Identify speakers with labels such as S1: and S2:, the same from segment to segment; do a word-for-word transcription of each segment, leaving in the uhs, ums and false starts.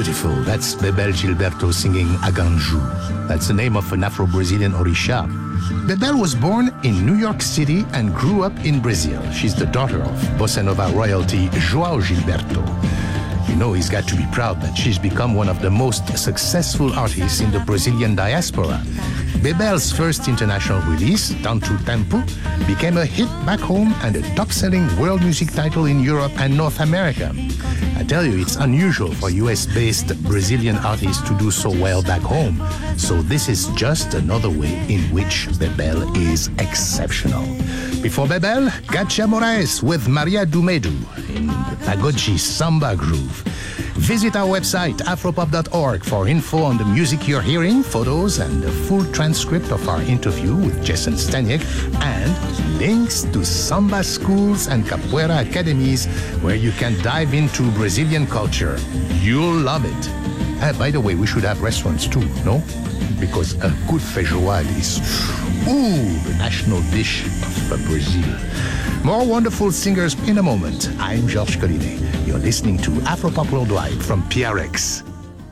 S1: Beautiful. That's Bebel Gilberto singing Aganju. That's the name of an Afro-Brazilian orisha. Bebel was born in New York City and grew up in Brazil. She's the daughter of bossa nova royalty João Gilberto. You know, he's got to be proud that she's become one of the most successful artists in the Brazilian diaspora. Bebel's first international release, Tanto Tempo, became a hit back home and a top-selling world music title in Europe and North America. I tell you, it's unusual for U S-based Brazilian artists to do so well back home. So this is just another way in which Bebel is exceptional. Before Bebel, Kátia Moraes with Maria do Medo in the Pagode Samba groove. Visit our website, afropop dot org, for info on the music you're hearing, photos, and a full transcript of our interview with Jason Staniek, and links to samba schools and capoeira academies where you can dive into Brazilian culture. You'll love it. Uh, by the way, we should have restaurants too, no? Because a good feijoada is, ooh, the national dish of Brazil. More wonderful singers in a moment. I'm Georges Collinet. You're listening to Afropop Worldwide from P R X.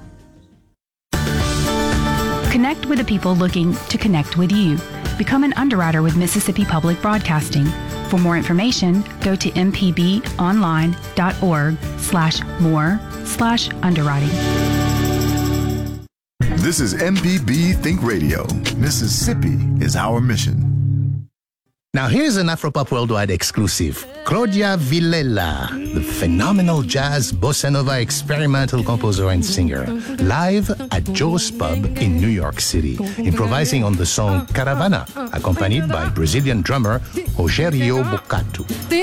S2: Connect with the people looking to connect with you. Become an underwriter with Mississippi Public Broadcasting. For more information, go to m p b online dot org slash more slash underwriting.
S3: This is M P B Think Radio. Mississippi is our mission.
S1: Now here's an Afropop Worldwide exclusive. Claudia Villela, the phenomenal jazz bossa nova experimental composer and singer, live at Joe's Pub in New York City, improvising on the song Caravana, accompanied by Brazilian drummer Rogério Bocato.